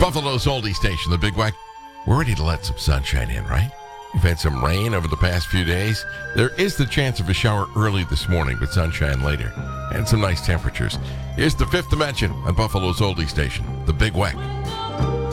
Buffalo's oldie station, the Big Wack. We're ready to let some sunshine in, right? We've had some rain over the past few days. There is the chance of a shower early this morning, but sunshine later. And some nice temperatures. Here's the Fifth Dimension on Buffalo's oldie station, the Big Wack.